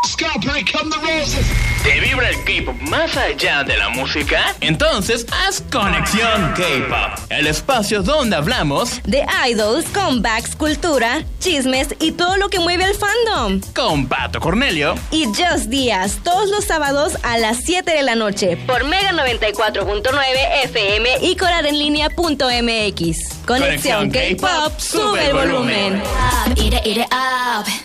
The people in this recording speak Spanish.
¿Te vibra el K-pop más allá de la música? Entonces haz Conexión K-pop, el espacio donde hablamos de idols, comebacks, cultura, chismes y todo lo que mueve al fandom. Con Pato Cornelio y Just Díaz, todos los sábados a las 7 de la noche por Mega 94.9 FM y coradenlinea.mx. Conexión K-pop, sube el volumen. Eat it up.